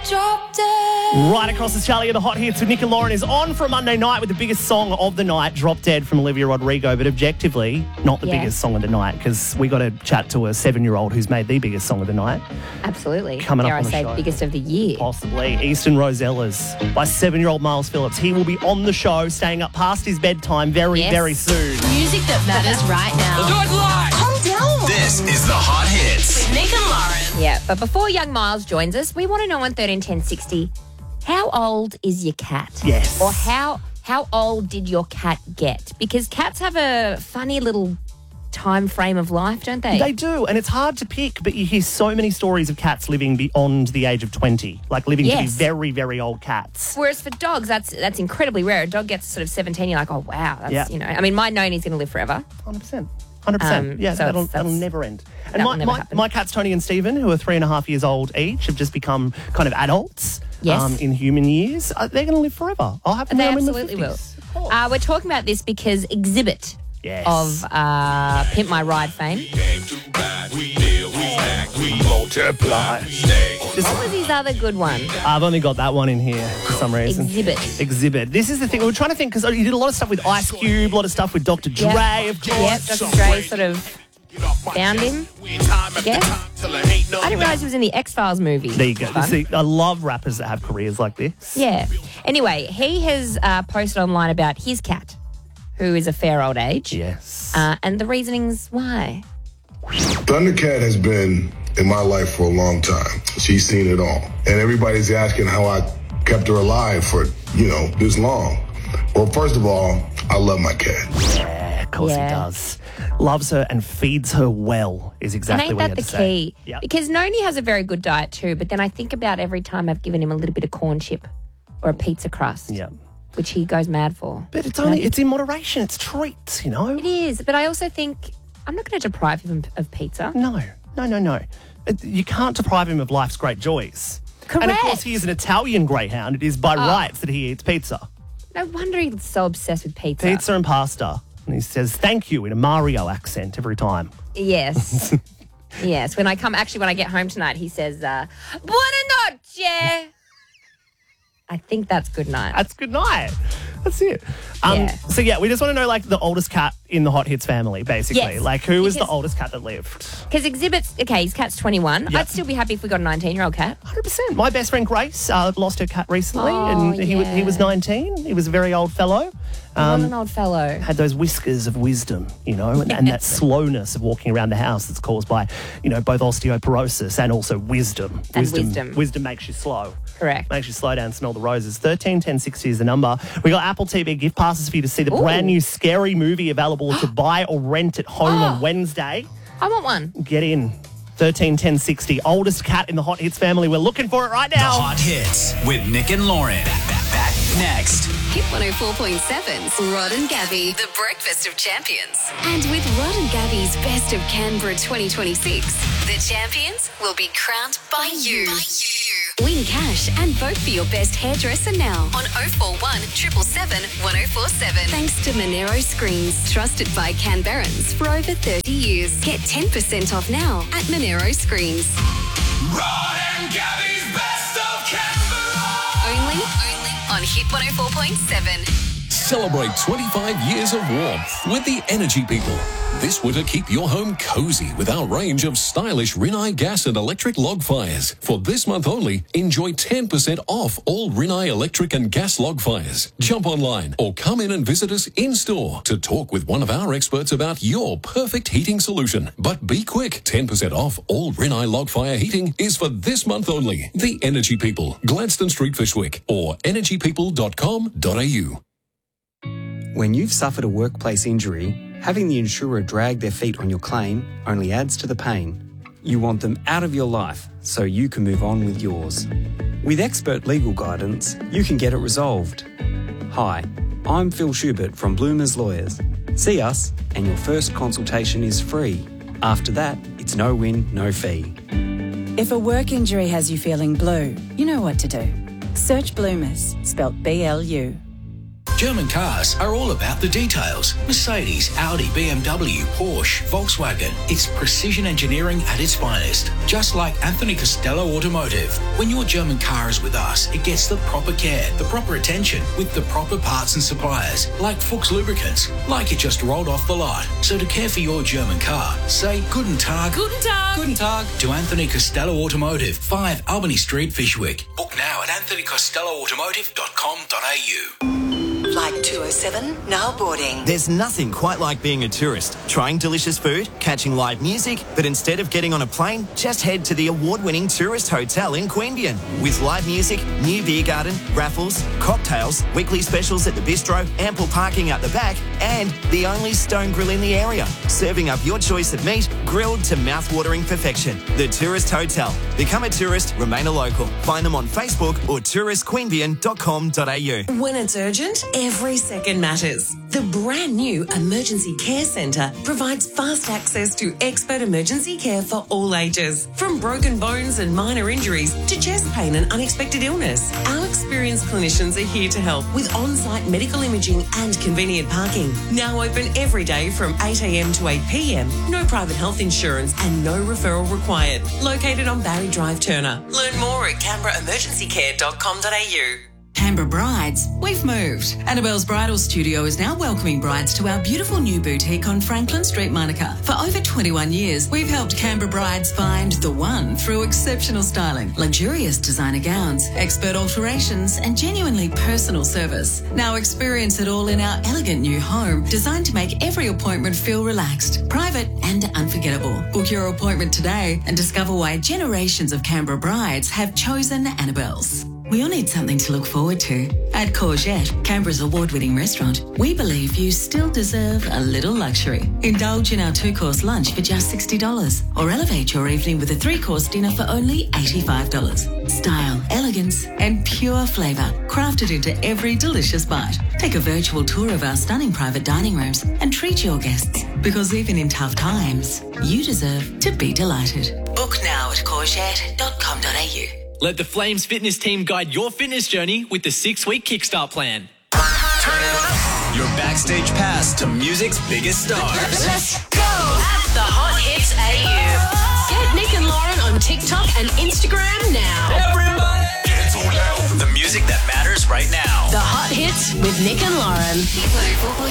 Drop Dead. Right across Australia, the hot hits with Nick and Lauren is on for a Monday night with the biggest song of the night, Drop Dead from Olivia Rodrigo. But objectively, not the biggest song of the night, because we got to chat to a 7-year-old who's made the biggest song of the night. Absolutely. Coming Dare up on I the say show. biggest of the year. Possibly. Eastern Rosellas by 7-year-old Miles Phillips. He will be on the show, staying up past his bedtime very soon. Music that matters right now. Do it live. Calm down. This is the Hot Hits. With Nick and Lauren. Yeah, but before young Miles joins us, we want to know on 131060, how old is your cat? Yes. Or how old did your cat get? Because cats have a funny little time frame of life, don't they? They do, and it's hard to pick, but you hear so many stories of cats living beyond the age of 20, like living to be very, very old cats. Whereas for dogs, that's incredibly rare. A dog gets sort of 17, you're like, oh, wow. That's, I mean, my Noni's going to live forever. 100%. 100%. Yeah, so that'll never end. And that'll never happen. my cats, Tony and Stephen, who are 3.5 years old each, have just become kind of adults in human years. They're going to live forever. I'll have them They when I'm in absolutely my will. 50s. We're talking about this because Exhibit of Pimp My Ride fame. Multiply. What was his other good one? I've only got that one in here for some reason. Exhibit. This is the thing. We're trying to think, because you did a lot of stuff with Ice Cube, a lot of stuff with Dr. Dre, of course. Yep, Dr. Dre sort of found him. Yes. I didn't realise he was in the X-Files movie. There you go. Fun. See, I love rappers that have careers like this. Yeah. Anyway, he has posted online about his cat, who is a fair old age. Yes. And the reasonings why. Thundercat has been in my life for a long time. She's seen it all. And everybody's asking how I kept her alive for, this long. Well, first of all, I love my cat. Yeah, of course he does. Loves her and feeds her well is exactly what he And had ain't to that the say. key? Yep. Because Noni has a very good diet too, but then I think about every time I've given him a little bit of corn chip or a pizza crust. Yeah. Which he goes mad for. But it's in moderation. It's treats, It is, but I also think I'm not going to deprive him of pizza. No. You can't deprive him of life's great joys. Correct. And of course, he is an Italian greyhound. It is by rights that he eats pizza. No wonder he's so obsessed with pizza. Pizza and pasta. And he says thank you in a Mario accent every time. Yes. Yes. When I get home tonight, he says, Buona noche. I think that's good night. That's good night. That's it. So, we just want to know, the oldest cat in the Hot Hits family, basically. Yes, who was the oldest cat that lived? Because his cat's 21. Yep. I'd still be happy if we got a 19-year-old cat. 100%. My best friend Grace lost her cat recently, Oh, and he was 19. He was a very old fellow. What an old fellow. Had those whiskers of wisdom, and that slowness of walking around the house that's caused by, both osteoporosis and also wisdom. Wisdom makes you slow. Correct. Makes you slow down and smell the roses. 131060 is the number. We got Apple TV gift passes for you to see the brand new Scary Movie available to buy or rent at home on Wednesday. I want one. Get in. 131060. Oldest cat in the Hot Hits family. We're looking for it right now. The Hot Hits with Nick and Lauren. Back next. Hit 104.7's Rod and Gabby, the breakfast of champions. And with Rod and Gabby's Best of Canberra 2026, the champions will be crowned by you. Win cash and vote for your best hairdresser now on 041 777 1047. Thanks to Monero Screens, trusted by Canberrans for over 30 years. Get 10% off now at Monero Screens. Rod and Gabby's Best of Canberra. Only on Hit 104.7. Celebrate 25 years of warmth with the Energy People. This winter, keep your home cozy with our range of stylish Rinnai gas and electric log fires. For this month only, enjoy 10% off all Rinnai electric and gas log fires. Jump online or come in and visit us in-store to talk with one of our experts about your perfect heating solution. But be quick, 10% off all Rinnai log fire heating is for this month only. The Energy People, Gladstone Street, Fishwick, or energypeople.com.au. When you've suffered a workplace injury, having the insurer drag their feet on your claim only adds to the pain. You want them out of your life so you can move on with yours. With expert legal guidance, you can get it resolved. Hi, I'm Phil Schubert from Bloomers Lawyers. See us and your first consultation is free. After that, it's no win, no fee. If a work injury has you feeling blue, you know what to do. Search Bloomers, spelt BLU. German cars are all about the details. Mercedes, Audi, BMW, Porsche, Volkswagen. It's precision engineering at its finest. Just like Anthony Costello Automotive. When your German car is with us, it gets the proper care, the proper attention, with the proper parts and suppliers, like Fuchs Lubricants, like it just rolled off the lot. So to care for your German car, say Guten Tag. Guten Tag. Guten Tag to Anthony Costello Automotive, 5 Albany Street, Fishwick. Book now at anthonycostelloautomotive.com.au. Flight 207, now boarding. There's nothing quite like being a tourist, trying delicious food, catching live music, but instead of getting on a plane, just head to the award-winning tourist hotel in Queanbeyan. With live music, new beer garden, raffles, cocktails, weekly specials at the bistro, ample parking out the back, and the only stone grill in the area, serving up your choice of meat, grilled to mouth-watering perfection. The Tourist Hotel. Become a tourist, remain a local. Find them on Facebook or touristqueanbeyan.com.au. When it's urgent, every second matters. The brand new Emergency Care Centre provides fast access to expert emergency care for all ages. From broken bones and minor injuries to chest pain and unexpected illness. Our experienced clinicians are here to help with on-site medical imaging and convenient parking. Now open every day from 8 a.m. to 8 p.m. No private health insurance and no referral required. Located on Barry Drive, Turner. Learn more at canberraemergencycare.com.au. Canberra brides, we've moved. Annabelle's Bridal Studio is now welcoming brides to our beautiful new boutique on Franklin Street, Monica. For over 21 years, we've helped Canberra brides find the one through exceptional styling, luxurious designer gowns, expert alterations, and genuinely personal service. Now experience it all in our elegant new home, designed to make every appointment feel relaxed, private, and unforgettable. Book your appointment today and discover why generations of Canberra brides have chosen Annabelle's. We all need something to look forward to. At Courgette, Canberra's award-winning restaurant, we believe you still deserve a little luxury. Indulge in our 2-course lunch for just $60 or elevate your evening with a 3-course dinner for only $85. Style, elegance and pure flavour crafted into every delicious bite. Take a virtual tour of our stunning private dining rooms and treat your guests, because even in tough times, you deserve to be delighted. Book now at courgette.com.au. Let the Flames fitness team guide your fitness journey with the 6-week Kickstart plan. Your backstage pass to music's biggest stars. Let's go at the Hot Hits AU. Get Nick and Lauren on TikTok and Instagram now. Everybody! The music that matters right now. The Hot Hits with Nick and Lauren.